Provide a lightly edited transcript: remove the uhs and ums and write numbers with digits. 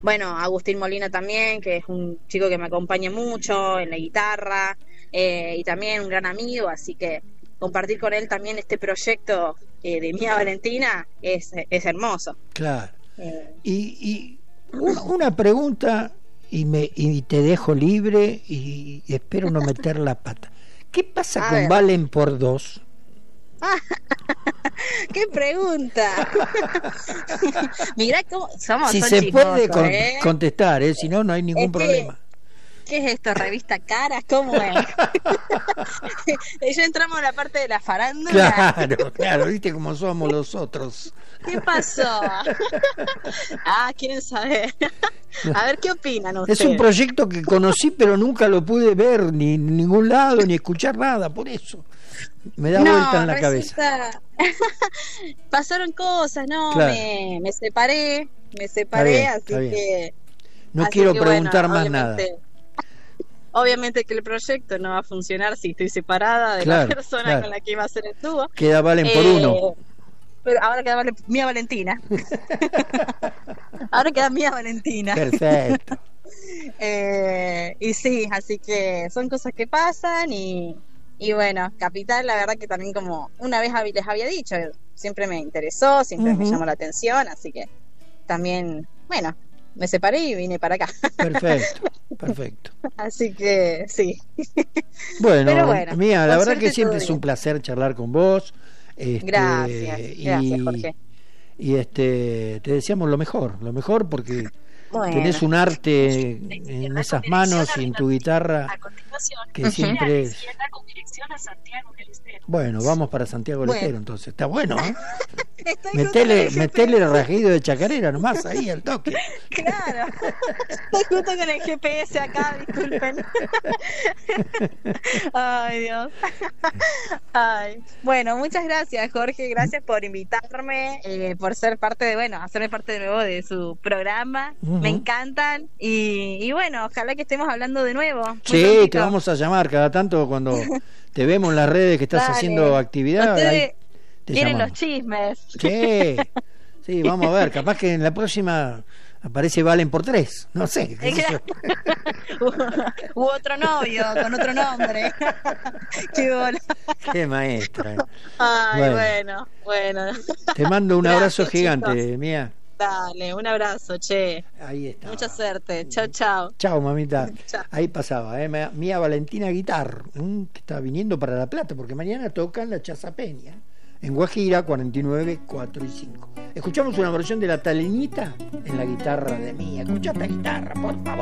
bueno, Agustín Molina también, que es un chico que me acompaña mucho en la guitarra, y también un gran amigo, así que compartir con él también este proyecto de Mía Valentina es hermoso. Claro. Eh, Y una pregunta, y te dejo libre y espero no meter la pata. ¿Qué pasa a con ver, Valen por dos? qué pregunta. Mirá cómo Si son se puede chismosos, ¿eh? contestar, si no, no hay Es ningún que problema. ¿qué es esto? ¿Revista Caras? ¿Cómo es? Ya entramos en la parte de la farándula. Claro, claro, viste cómo somos los otros. ¿Qué pasó? ¿Quieren saber? A ver, ¿qué opinan Es un ustedes? proyecto que conocí, pero nunca lo pude ver ni en ningún lado, ni escuchar nada, por eso me da vuelta en No, la cabeza. resulta... Pasaron cosas, no, Claro, me está separé, bien, está bien. No así quiero que bueno, preguntar más nada. obviamente que el proyecto no va a funcionar si estoy separada de la Claro, persona con claro. la que iba a hacer el dúo. Queda Valen por Eh, uno. pero ahora queda Mía Valentina. Ahora queda Mía Valentina. Perfecto. Y sí, así que son cosas que pasan y bueno, Capital, la verdad que también como una vez les había dicho, siempre me interesó, siempre me Ujú. llamó la atención, así que también, bueno, me separé y vine para acá. Perfecto, perfecto. Así que sí. Pero Bueno, bueno, Mía, la por verdad que suerte todo siempre es un bien. placer charlar con vos. Gracias, gracias, Jorge. Te deseamos lo mejor porque tenés Bueno. un arte en esas manos y en tu guitarra que Ujú. siempre es... Bueno, vamos para Santiago del Estero Bueno, entonces. Está bueno, ¿eh? estoy justo con el Metele el GPS. rajido de chacarera nomás ahí al toque. Claro, estoy justo con el GPS acá, disculpen. Ay, Dios. Ay. Bueno, muchas gracias, Jorge. Gracias por invitarme, por ser parte de, bueno, hacerme parte de nuevo de su programa. Me Ujú. encantan. Y bueno, ojalá que estemos hablando de nuevo muy Sí, te prontito. vamos a llamar cada tanto cuando te vemos en las redes que estás haciendo Dale. actividad, ahí Ustedes te quieren los llamamos. chismes. Sí, sí, vamos a ver, capaz que en la próxima aparece Valen por tres, no sé, qué sé yo. U otro novio con otro nombre. Qué bola. Qué maestra. Ay, Bueno, bueno. te mando un abrazo Gracias, chicos. gigante, Mía. Dale, un abrazo, che. Ahí Mucha estaba. suerte. Chao, chao. Chao, mamita. Chao. Ahí pasaba, Mía Valentina Guitar, que está viniendo para La Plata, porque mañana tocan la Chazapeña, en Guajira 49, 4 y 5. Escuchamos una versión de La Talenita en la guitarra de Mía. Escucha esta guitarra, por favor.